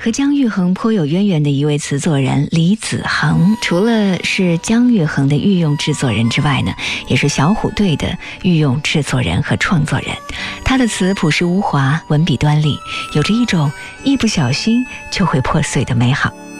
和姜育恒颇有渊源的一位词作人李子恒，除了是姜育恒的御用制作人之外呢，也是小虎队的御用制作人和创作人。他的词朴实无华，文笔端丽，有着一种一不小心就会破碎的美好。